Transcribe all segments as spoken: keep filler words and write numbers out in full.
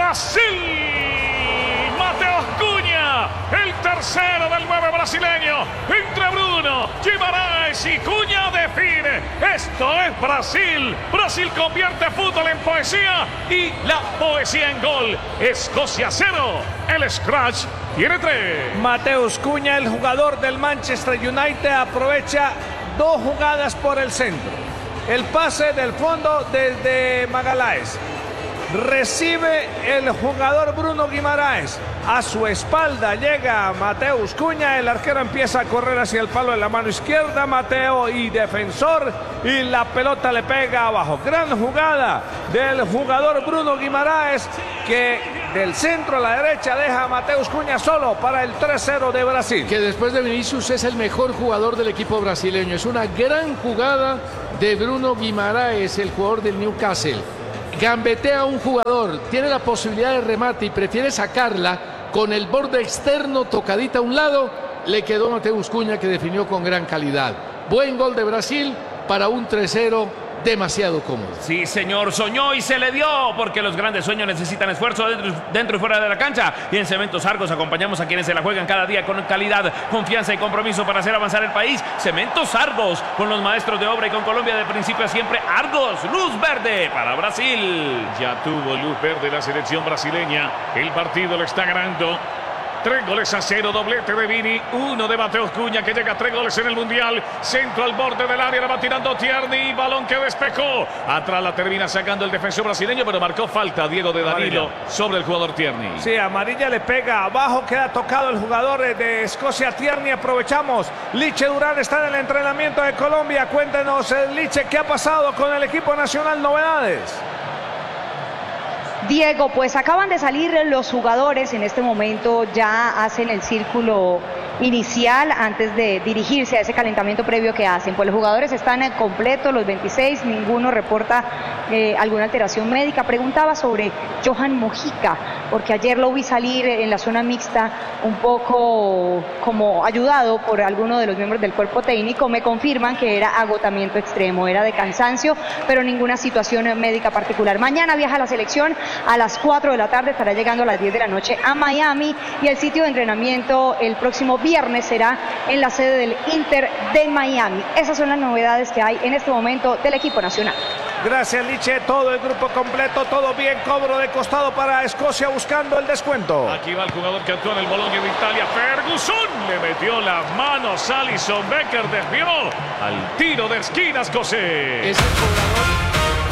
Brasil. Mateus Cunha, el tercero del nueve brasileño. Entre Bruno Guimaraes y Cunha define. Esto es Brasil. Brasil convierte fútbol en poesía y la poesía en gol. Escocia cero. El scratch tiene tres. Mateus Cunha, el jugador del Manchester United, aprovecha dos jugadas por el centro. El pase del fondo desde Magalhães. Recibe el jugador Bruno Guimaraes. A su espalda llega Mateus Cunha. El arquero empieza a correr hacia el palo de la mano izquierda. Mateo y defensor. Y la pelota le pega abajo. Gran jugada del jugador Bruno Guimaraes, que del centro a la derecha deja a Mateus Cunha solo para el tres cero de Brasil. Que después de Vinicius es el mejor jugador del equipo brasileño. Es una gran jugada de Bruno Guimaraes, el jugador del Newcastle. Gambetea a un jugador, tiene la posibilidad de remate y prefiere sacarla con el borde externo tocadita a un lado. Le quedó Mateus Cunha, que definió con gran calidad. Buen gol de Brasil para un tres cero demasiado cómodo. Sí, señor, soñó y se le dio, porque los grandes sueños necesitan esfuerzo dentro, dentro y fuera de la cancha. Y en Cementos Argos acompañamos a quienes se la juegan cada día con calidad, confianza y compromiso para hacer avanzar el país. Cementos Argos, con los maestros de obra y con Colombia de principio a siempre. Argos, luz verde para Brasil. Ya tuvo luz verde la selección brasileña. El partido lo está ganando. Tres goles a cero, doblete de Vini, uno de Mateus Cunha, que llega a tres goles en el Mundial. Centro al borde del área, la va tirando Tierney, balón que despejó. Atrás la termina sacando el defensor brasileño, pero marcó falta Diego de Danilo amarilla sobre el jugador Tierney. Sí, amarilla le pega abajo, queda tocado el jugador de Escocia, Tierney. Aprovechamos, Liche Durán está en el entrenamiento de Colombia. Cuéntenos, Liche, ¿qué ha pasado con el equipo nacional? Novedades. Diego, pues acaban de salir los jugadores, en este momento ya hacen el círculo inicial antes de dirigirse a ese calentamiento previo que hacen. Pues los jugadores están completos, los veintiséis, ninguno reporta eh, alguna alteración médica. Preguntaba sobre Johan Mojica, porque ayer lo vi salir en la zona mixta un poco como ayudado por alguno de los miembros del cuerpo técnico. Me confirman que era agotamiento extremo, era de cansancio, pero ninguna situación médica particular. Mañana viaja la selección a las cuatro de la tarde, estará llegando a las diez de la noche a Miami, y el sitio de entrenamiento el próximo viernes será en la sede del Inter de Miami. Esas son las novedades que hay en este momento del equipo nacional. Gracias, Liche. Todo el grupo completo, todo bien. Cobro de costado para Escocia buscando el descuento. Aquí va el jugador que actuó en el Bologna de Italia, Ferguson. Le metió las manos a Alisson Becker, desvió al tiro de esquina escocés. Es el cobrador.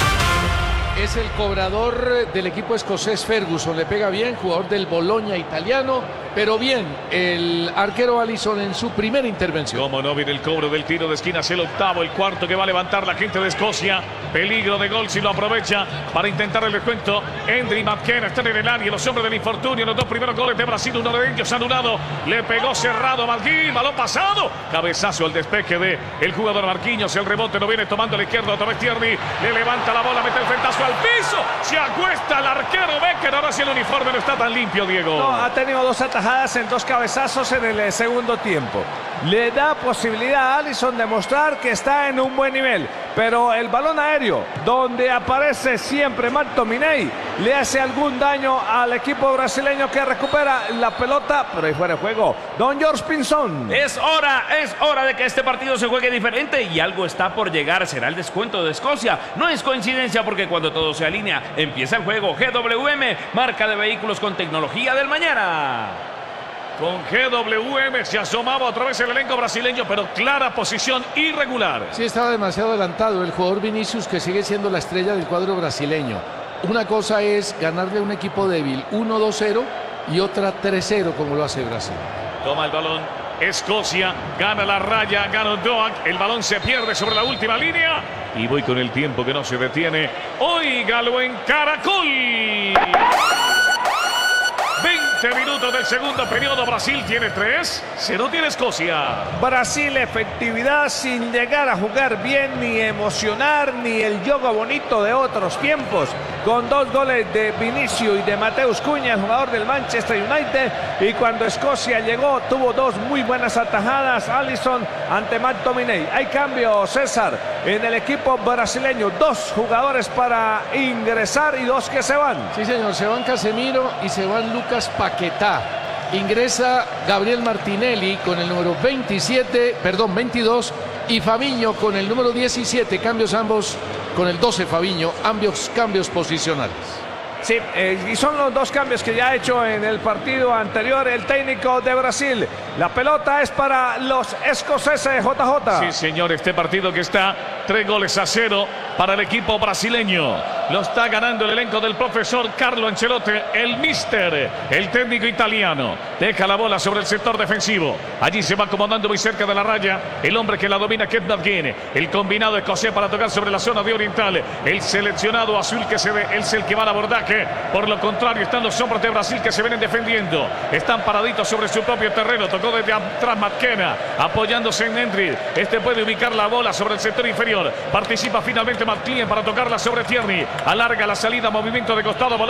Es el cobrador del equipo escocés, Ferguson. Le pega bien, jugador del Bologna italiano, pero bien el arquero Alisson en su primera intervención. Como no viene el cobro del tiro de esquina, es el octavo, el cuarto que va a levantar la gente de Escocia. Peligro de gol si lo aprovecha para intentar el descuento. Endry McKenna está en el área, los hombres del infortunio. Los dos primeros goles de Brasil, uno de ellos anulado. Le pegó cerrado a Marquinhos, balón pasado. Cabezazo al despeje de el jugador Marquinhos. El rebote lo viene tomando a la izquierda otra vez Tierney. Le levanta la bola, mete el frentazo al piso. Se acuesta el arquero Becker. Ahora sí el uniforme no está tan limpio, Diego. No, ha tenido dos atajadas en dos cabezazos en el segundo tiempo. Le da posibilidad a Alisson de mostrar que está en un buen nivel. Pero el balón aéreo, donde aparece siempre McTominay, le hace algún daño al equipo brasileño, que recupera la pelota, pero ahí fuera de juego. Don George Pinzón. Es hora, es hora de que este partido se juegue diferente, y algo está por llegar. Será el descuento de Escocia. No es coincidencia, porque cuando todo se alinea, empieza el juego. G W M, marca de vehículos con tecnología del mañana. Con G W M se asomaba otra vez el elenco brasileño, pero clara posición irregular. Sí, estaba demasiado adelantado el jugador Vinicius, que sigue siendo la estrella del cuadro brasileño. Una cosa es ganarle a un equipo débil uno dos cero y otra tres cero, como lo hace Brasil. Toma el balón Escocia, gana la raya, gana Doak. El balón se pierde sobre la última línea. Y voy con el tiempo que no se detiene. Óigalo en Caracol. veinte minutos del segundo periodo. Brasil tiene tres, cero tiene Escocia. Brasil, efectividad sin llegar a jugar bien, ni emocionar, ni el juego bonito de otros tiempos. Con dos goles de Vinicius y de Mateus Cunha, el jugador del Manchester United. Y cuando Escocia llegó, tuvo dos muy buenas atajadas. Alisson ante McTominay. Hay cambio, César. en el equipo brasileño. Dos jugadores para ingresar y dos que se van. Sí, señor, se van Casemiro y se van Lucas Paquetá. Ingresa Gabriel Martinelli con el número veintisiete, perdón, veintidós, y Fabinho con el número diecisiete. Cambios ambos con el doce Fabinho, ambos cambios posicionales. Sí, eh, y son los dos cambios que ya ha hecho en el partido anterior el técnico de Brasil. La pelota es para los escoceses, J J. Sí, señor, este partido que está tres goles a cero para el equipo brasileño. Lo está ganando el elenco del profesor Carlo Ancelotti, el mister, el técnico italiano. Deja la bola sobre el sector defensivo. Allí se va acomodando muy cerca de la raya. El hombre que la domina, Kevin McGinn. El combinado escocés para tocar sobre la zona de oriental. El seleccionado azul que se ve, es el que va al abordaje. Por lo contrario, están los hombres de Brasil que se vienen defendiendo. Están paraditos sobre su propio terreno. Tocó desde atrás McKenna, apoyándose en Henry. Este puede ubicar la bola sobre el sector inferior. Participa finalmente McLean para tocarla sobre Tierney. Alarga la salida, movimiento de costado.